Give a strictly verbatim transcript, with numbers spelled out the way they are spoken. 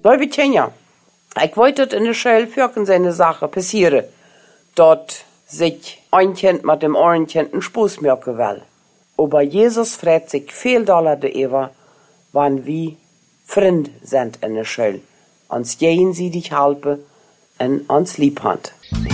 Liebe Tjenja, ich wollte in der Schule für seine Sache passieren. Dort sich ein Kind mit dem anderen Kind einen Spaß machen will. Aber Jesus fragt sich viel doller darüber, wann wir Freunde sind in der Schule. Uns gegenseitig helfen und uns lieb haben.